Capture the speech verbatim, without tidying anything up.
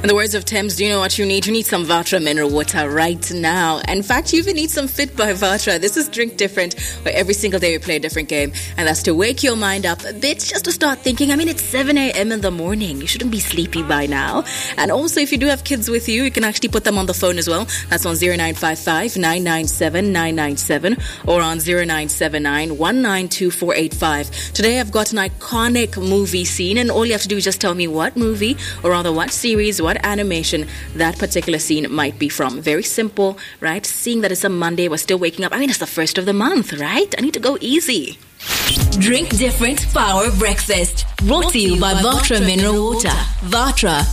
In the words of Thames, do you know what you need? You need some Vatra mineral water right now. In fact, you even need some Fit by Vatra. This is Drink Different, where every single day we play a different game. And that's to wake your mind up a bit, just to start thinking. I mean, it's seven a.m. in the morning. You shouldn't be sleepy by now. And also, if you do have kids with you, you can actually put them on the phone as well. That's on zero nine five five, nine nine seven, nine nine seven or on zero nine seven nine, one nine two four eight five. Today, I've got an iconic movie scene, and all you have to do is just tell me what movie, or rather what series, what animation that particular scene might be from. Very simple, right? Seeing that it's a Monday, we're still waking up. I mean, it's the first of the month, right? I need to go easy. Drink Different Power Breakfast. Brought to you by Vatra Mineral Water. Vatra,